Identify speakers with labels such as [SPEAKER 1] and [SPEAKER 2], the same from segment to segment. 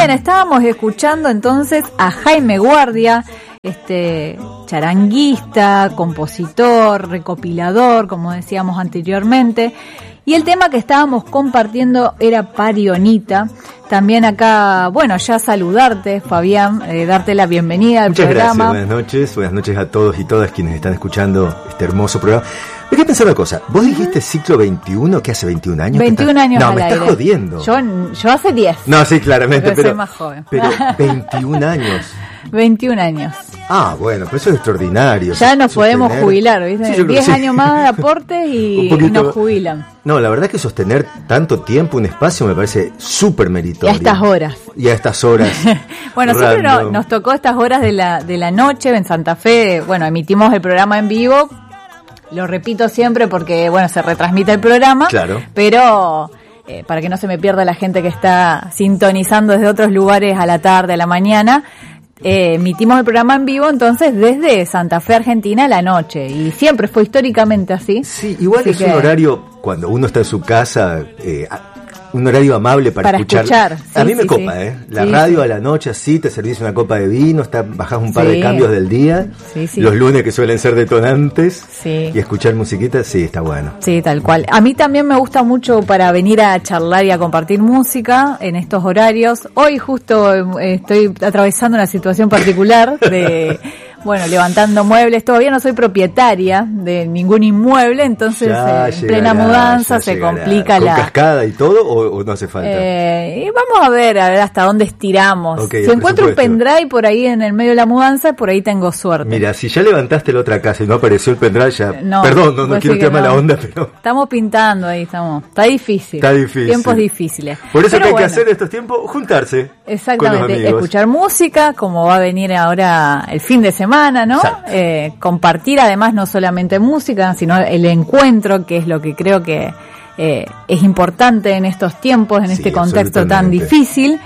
[SPEAKER 1] Bien, estábamos escuchando entonces a Jaime Guardia, charanguista, compositor, recopilador, como decíamos anteriormente, y el tema que estábamos compartiendo era Parionita. También acá, bueno, ya saludarte, Fabián, darte la bienvenida al programa.
[SPEAKER 2] Muchas gracias, buenas noches a todos y todas quienes están escuchando este hermoso programa. Me quedé pensando una cosa, vos dijiste ciclo 21, ¿qué hace 21 años?
[SPEAKER 1] 21 años
[SPEAKER 2] No,
[SPEAKER 1] al
[SPEAKER 2] me
[SPEAKER 1] aire.
[SPEAKER 2] Estás jodiendo.
[SPEAKER 1] Yo hace 10.
[SPEAKER 2] No, sí, claramente,
[SPEAKER 1] Pero soy más joven.
[SPEAKER 2] Pero 21 años.
[SPEAKER 1] 21 años.
[SPEAKER 2] Ah, bueno, pues eso es extraordinario.
[SPEAKER 1] Ya nos podemos
[SPEAKER 2] Sostener...
[SPEAKER 1] jubilar, ¿viste?
[SPEAKER 2] Sí, yo creo
[SPEAKER 1] 10
[SPEAKER 2] que sí.
[SPEAKER 1] años más de aporte y nos jubilan.
[SPEAKER 2] No, la verdad que sostener tanto tiempo un espacio me parece súper meritorio.
[SPEAKER 1] Y a estas horas.
[SPEAKER 2] Y a estas horas.
[SPEAKER 1] Bueno, siempre nos tocó estas horas de la noche en Santa Fe. Bueno, emitimos el programa en vivo. Lo repito siempre porque, bueno, se retransmite el programa.
[SPEAKER 2] Claro.
[SPEAKER 1] Pero para que no se me pierda la gente que está sintonizando desde otros lugares a la tarde, a la mañana, emitimos el programa en vivo, entonces, desde Santa Fe, Argentina, a la noche. Y siempre fue históricamente así.
[SPEAKER 2] Sí, igual
[SPEAKER 1] así
[SPEAKER 2] es un horario, cuando uno está en su casa, un horario amable para escuchar.
[SPEAKER 1] Sí,
[SPEAKER 2] a mí me
[SPEAKER 1] sí,
[SPEAKER 2] copa,
[SPEAKER 1] sí.
[SPEAKER 2] La
[SPEAKER 1] Sí,
[SPEAKER 2] radio
[SPEAKER 1] sí.
[SPEAKER 2] a la noche así, te servís una copa de vino, bajás un par
[SPEAKER 1] Sí.
[SPEAKER 2] de cambios del día,
[SPEAKER 1] Sí, sí.
[SPEAKER 2] los lunes que suelen ser detonantes,
[SPEAKER 1] Sí.
[SPEAKER 2] y escuchar musiquita, sí, está bueno.
[SPEAKER 1] Sí, tal cual. A mí también me gusta mucho para venir a charlar y a compartir música en estos horarios. Hoy justo estoy atravesando una situación particular de, bueno, levantando muebles. Todavía no soy propietaria de ningún inmueble, entonces en plena mudanza se complica
[SPEAKER 2] ¿Con
[SPEAKER 1] la...
[SPEAKER 2] cascada y todo o no hace falta?
[SPEAKER 1] Y vamos a ver hasta dónde estiramos.
[SPEAKER 2] Ok,
[SPEAKER 1] si
[SPEAKER 2] el
[SPEAKER 1] encuentro un
[SPEAKER 2] presupuesto.
[SPEAKER 1] pendrive por ahí en el medio de la mudanza, por ahí tengo suerte.
[SPEAKER 2] Mira, si ya levantaste la otra casa y no apareció el pendrive, ya...
[SPEAKER 1] No,
[SPEAKER 2] Perdón, no
[SPEAKER 1] pues
[SPEAKER 2] quiero
[SPEAKER 1] sí
[SPEAKER 2] tirar
[SPEAKER 1] que
[SPEAKER 2] mala
[SPEAKER 1] no.
[SPEAKER 2] onda, pero...
[SPEAKER 1] Estamos pintando ahí, está difícil.
[SPEAKER 2] Está difícil.
[SPEAKER 1] Tiempos difíciles.
[SPEAKER 2] Por eso
[SPEAKER 1] Pero
[SPEAKER 2] que hay
[SPEAKER 1] bueno,
[SPEAKER 2] que hacer en estos tiempos, juntarse con los
[SPEAKER 1] exactamente,
[SPEAKER 2] amigos.
[SPEAKER 1] escuchar música, como va a venir ahora el fin de semana, ¿no?
[SPEAKER 2] Exacto.
[SPEAKER 1] Compartir además no solamente música, sino el encuentro, que es lo que creo que es importante en estos tiempos, en
[SPEAKER 2] Sí,
[SPEAKER 1] este contexto tan
[SPEAKER 2] absolutamente.
[SPEAKER 1] difícil.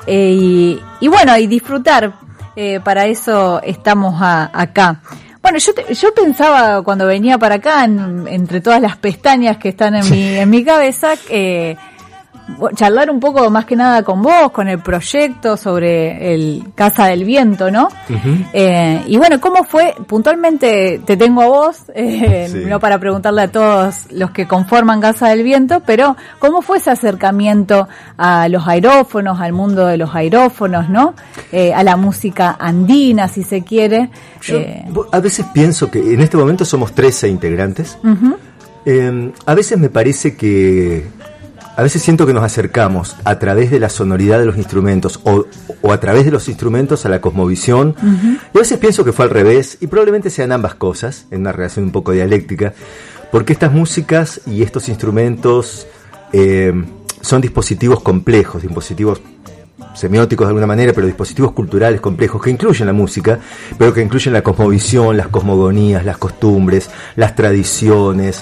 [SPEAKER 1] Y bueno, y disfrutar, para eso estamos acá. Bueno, yo pensaba cuando venía para acá, entre todas las pestañas que están en mi cabeza, charlar un poco más que nada con vos, con el proyecto sobre el Casa del Viento, ¿no?
[SPEAKER 2] Uh-huh.
[SPEAKER 1] Y bueno, ¿cómo fue? Puntualmente te tengo a vos,
[SPEAKER 2] Sí.
[SPEAKER 1] no para preguntarle a todos los que conforman Casa del Viento, pero ¿cómo fue ese acercamiento a los aerófonos, al mundo de los aerófonos, ¿no? A la música andina, si se quiere.
[SPEAKER 2] Yo a veces pienso que en este momento somos 13 integrantes.
[SPEAKER 1] Uh-huh.
[SPEAKER 2] A veces me parece que... A veces siento que nos acercamos a través de la sonoridad de los instrumentos o a través de los instrumentos a la cosmovisión. Uh-huh. Y a veces pienso que fue al revés, y probablemente sean ambas cosas, en una relación un poco dialéctica, porque estas músicas y estos instrumentos son dispositivos complejos, dispositivos semióticos de alguna manera, pero dispositivos culturales complejos que incluyen la música, pero que incluyen la cosmovisión, las cosmogonías, las costumbres, las tradiciones,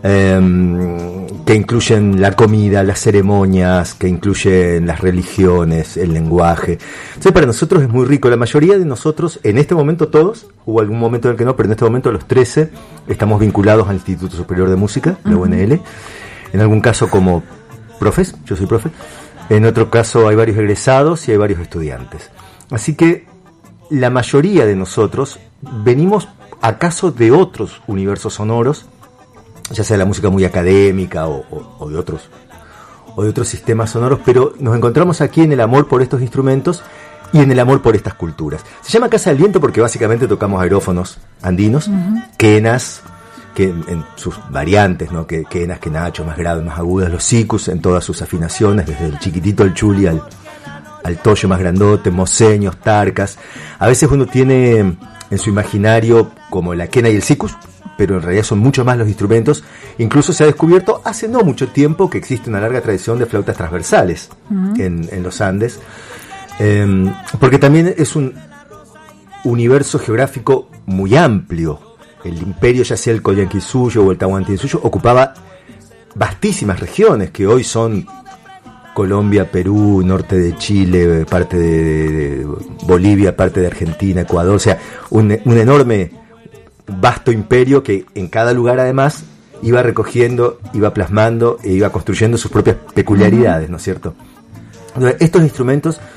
[SPEAKER 2] que incluyen la comida, las ceremonias, que incluyen las religiones, el lenguaje. Entonces para nosotros es muy rico. La mayoría de nosotros, en este momento todos, hubo algún momento en el que no, pero en este momento los 13 estamos vinculados al Instituto Superior de Música, la UNL, en algún caso como profes, yo soy profe, en otro caso hay varios egresados y hay varios estudiantes. Así que la mayoría de nosotros venimos acaso de otros universos sonoros, ya sea la música muy académica o de otros sistemas sonoros, pero nos encontramos aquí en el amor por estos instrumentos y en el amor por estas culturas. Se llama Casa del Viento porque básicamente tocamos aerófonos andinos, quenas, que en sus variantes, ¿no? Quenas, quenachos, más graves, más agudas, los sicus en todas sus afinaciones, desde el chiquitito, el chuli, al toyo más grandote, moseños, tarcas. A veces uno tiene en su imaginario como la quena y el sicus, pero en realidad son mucho más los instrumentos. Incluso se ha descubierto hace no mucho tiempo que existe una larga tradición de flautas transversales en los Andes, porque también es un universo geográfico muy amplio. El imperio, ya sea el Collanquisuyo o el Tahuantinsuyo, ocupaba vastísimas regiones que hoy son Colombia, Perú, norte de Chile, parte de Bolivia, parte de Argentina, Ecuador. O sea, un enorme, vasto imperio que en cada lugar además iba recogiendo, iba plasmando e iba construyendo sus propias peculiaridades, ¿no es cierto? Entonces, estos instrumentos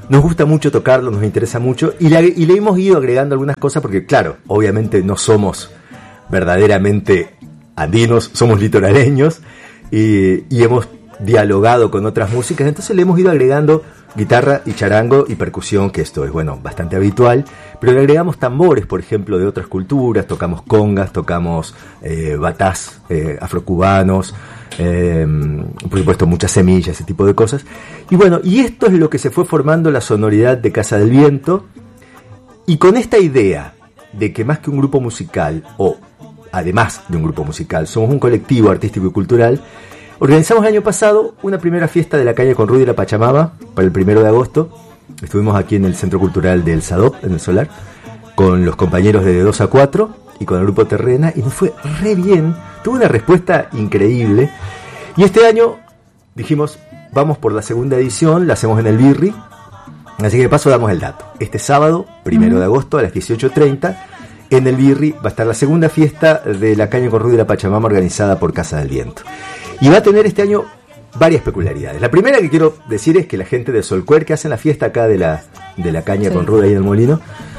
[SPEAKER 2] nos gusta mucho tocarlo, nos interesa mucho, y le hemos ido agregando algunas cosas porque, claro, obviamente no somos verdaderamente andinos, somos litoraleños, y hemos dialogado con otras músicas, entonces le hemos ido agregando guitarra y charango y percusión, que esto es, bueno, bastante habitual, pero le agregamos tambores, por ejemplo, de otras culturas, tocamos congas, tocamos batás afrocubanos, por supuesto muchas semillas, ese tipo de cosas, y bueno, y esto es lo que se fue formando la sonoridad de Casa del Viento, y con esta idea de que más que un grupo musical, o además de un grupo musical, somos un colectivo artístico y cultural, organizamos el año pasado una primera fiesta de la calle Conrud y la Pachamama para el 1 de agosto. Estuvimos aquí en el Centro Cultural del SADOP, en el Solar, con los compañeros de 2 a 4 y con el grupo Terrena, y nos fue re bien, tuvo una respuesta increíble. Y este año dijimos, vamos por la segunda edición, la hacemos en el Birri, así que de paso damos el dato. Este sábado, 1 de agosto, a las 18:30, en el Birri va a estar la segunda fiesta de la calle Conrud y la Pachamama organizada por Casa del Viento. Y va a tener este año varias peculiaridades. La primera que quiero decir es que la gente de Solcuer, que hacen la fiesta acá de la caña con ruda ahí en el molino,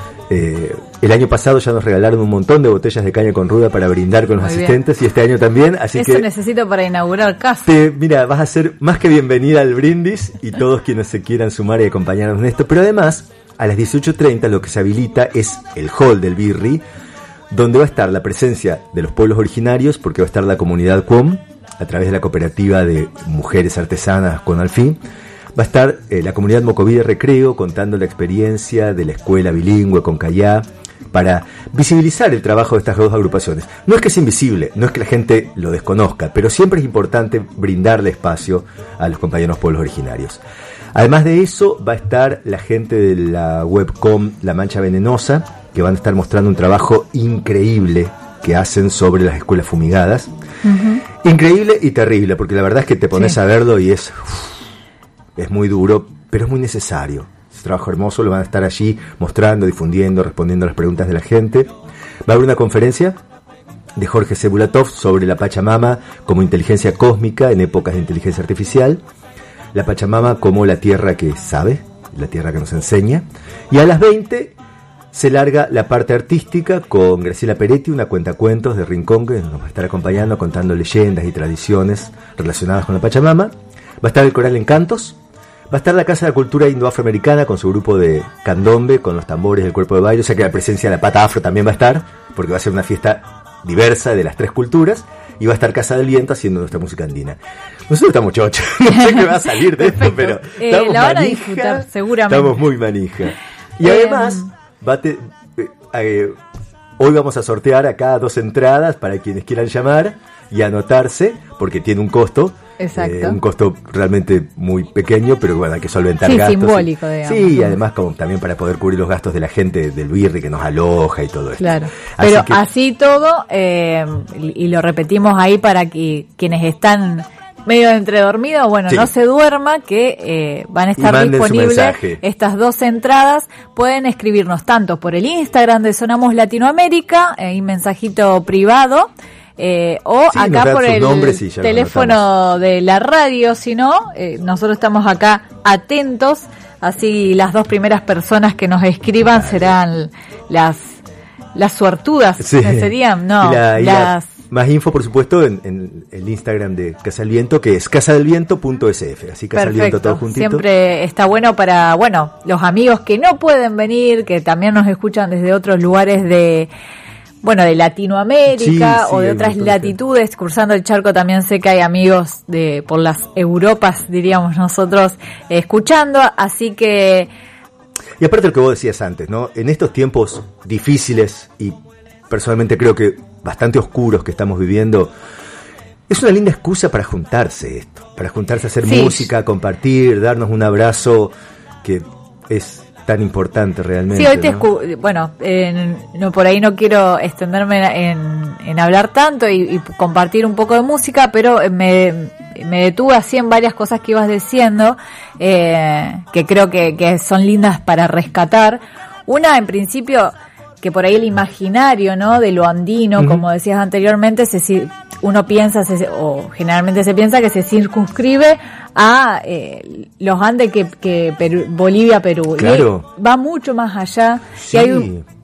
[SPEAKER 2] el año pasado ya nos regalaron un montón de botellas de caña con ruda para brindar con los asistentes, y este año también, así
[SPEAKER 1] eso
[SPEAKER 2] que
[SPEAKER 1] necesito para inaugurar casa.
[SPEAKER 2] Mira, vas a ser más que bienvenida al brindis, y todos quienes se quieran sumar y acompañarnos en esto. Pero además, a las 18:30 lo que se habilita es el hall del Birri, donde va a estar la presencia de los pueblos originarios, porque va a estar la comunidad Cuom, a través de la cooperativa de mujeres artesanas con Alfín. Va a estar la comunidad Mocoví de Recreo contando la experiencia de la escuela bilingüe con Callá, para visibilizar el trabajo de estas dos agrupaciones. No es que es invisible, no es que la gente lo desconozca, pero siempre es importante brindarle espacio a los compañeros pueblos originarios. Además de eso, va a estar la gente de la webcom La Mancha Venenosa, que van a estar mostrando un trabajo increíble que hacen sobre las escuelas fumigadas. Increíble y terrible, porque la verdad es que te pones a verlo y es muy duro, pero es muy necesario. Es un trabajo hermoso, lo van a estar allí mostrando, difundiendo, respondiendo a las preguntas de la gente. Va a haber una conferencia de Jorge C. Bulatov sobre la Pachamama como inteligencia cósmica en épocas de inteligencia artificial, la Pachamama como la tierra que sabe, la tierra que nos enseña, y a las 20 se larga la parte artística con Graciela Peretti, una cuentacuentos de Rincón, que nos va a estar acompañando, contando leyendas y tradiciones relacionadas con la Pachamama. Va a estar el Coral Encantos, va a estar la Casa de la Cultura Indo-Afroamericana con su grupo de candombe, con los tambores del cuerpo de baile, o sea que la presencia de la pata afro también va a estar, porque va a ser una fiesta diversa de las tres culturas, y va a estar Casa del Viento haciendo nuestra música andina. Nosotros estamos chochos, no sé qué va a salir de esto, pero estamos
[SPEAKER 1] la van a disfrutar, seguramente.
[SPEAKER 2] Estamos muy manija. Y además... hoy vamos a sortear acá 2 entradas para quienes quieran llamar y anotarse, porque tiene un costo.
[SPEAKER 1] Exacto.
[SPEAKER 2] Un costo realmente muy pequeño, pero bueno, hay que solventar gastos.
[SPEAKER 1] Simbólico, digamos.
[SPEAKER 2] Sí, y además también para poder cubrir los gastos de la gente del Birri que nos aloja y todo esto.
[SPEAKER 1] Claro, pero así todo, y lo repetimos ahí para que quienes están medio entredormidos, bueno, no se duerma, que van a estar disponibles estas 2 entradas. Pueden escribirnos tanto por el Instagram de Sonamos Latinoamérica, un mensajito privado, o acá por el teléfono de la radio, si no, nosotros estamos acá atentos, así las 2 primeras personas que nos escriban serán las suertudas, serían, las...
[SPEAKER 2] Más info, por supuesto, en el Instagram de Casa del Viento, que es casadelviento.sf. Así Casa del Viento todo juntito.
[SPEAKER 1] Siempre está bueno para, los amigos que no pueden venir, que también nos escuchan desde otros lugares de Latinoamérica o de otras latitudes, cruzando el charco. También sé que hay amigos por las Europas, diríamos nosotros, escuchando, así que...
[SPEAKER 2] Y aparte lo que vos decías antes, ¿no? En estos tiempos difíciles y personalmente creo que bastante oscuros que estamos viviendo, es una linda excusa para juntarse a hacer música, compartir, darnos un abrazo, que es tan importante realmente.
[SPEAKER 1] Sí, hoy no, por ahí no quiero extenderme en hablar tanto y compartir un poco de música, pero me detuve así en varias cosas que ibas diciendo, que creo que son lindas para rescatar. Una, en principio, que por ahí el imaginario, ¿no?, de lo andino, como decías anteriormente, se uno piensa, o generalmente se piensa que se circunscribe a los Andes que Bolivia, Perú.
[SPEAKER 2] Claro.
[SPEAKER 1] Y va mucho más allá.
[SPEAKER 2] Sí.
[SPEAKER 1] Y hay